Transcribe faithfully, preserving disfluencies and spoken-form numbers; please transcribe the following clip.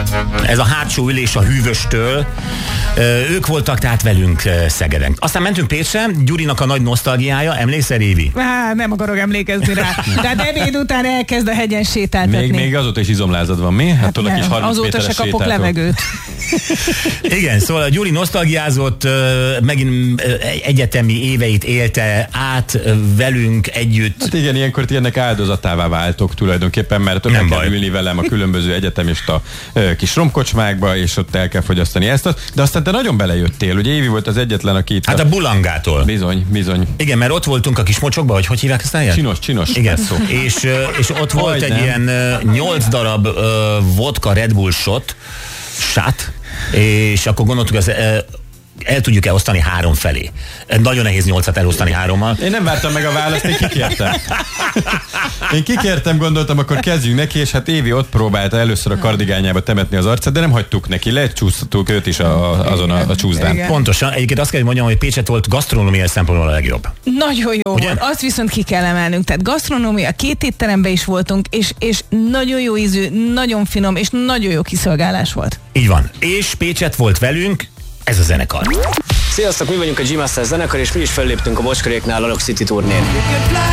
Ez a hátsó ülés a Hűvöstől. Ők voltak tehát velünk Szegeden. Aztán mentünk Pécsre, Gyurinak a nagy nosztalgiája, emlékszel, Évi? Há, nem akarok emlékezni rá. Tehát ebéd után elkezd a hegyen sétáltatni. Még, még azóta is izomlázad van, mi? Hát, hát nem, kis azóta se kapok sétáltok. Levegőt. Igen, szóval a Gyuri nosztalgiázott, megint egyetemi éveit élte át velünk együtt. Hát igen, ilyenkor ti ennek áldozatává váltok tulajdonképpen, mert nem kell ülni velem a különböző egyetemista kis romkocsmákba, és ott el kell fogyasztani ezt, de aztán te nagyon belejöttél, ugye Évi volt az egyetlen, aki itt... Hát a Bulangától. Bizony, bizony. Igen, mert ott voltunk a kis mocsokba, hogy hogy hívják ezt a helyet? Csinos, csinos. Igen, szó. És, és ott volt egy nem. ilyen nyolc darab uh, vodka Red Bull shot, shot, és akkor gondoltuk, az, uh, el tudjuk-e osztani három felé. Nagyon nehéz nyolcat elosztani hárommal. Én nem vártam meg a választ, én kikértem. Én kikértem, gondoltam, akkor kezdjünk neki, és hát Évi ott próbálta először a kardigányába temetni az arcát, de nem hagytuk neki, lecsúsztuk őt is a, a, azon a, a csúszdán. Igen. Pontosan. Egyébként azt kell, hogy mondjam, hogy Pécset volt gasztronómiai szempontból a legjobb. Nagyon jó ugye? Volt. Azt viszont ki kell emelnünk. Tehát gasztronómia, két étteremben is voltunk, és, és nagyon jó ízű, nagyon finom, és nagyon jó kiszolgálás volt. Így van. És Pécset volt velünk ez a zenekar. Sziasztok, mi vagyunk a G-Master zenekar, és mi is felléptünk a Bocskáréknál a Lock City turnén.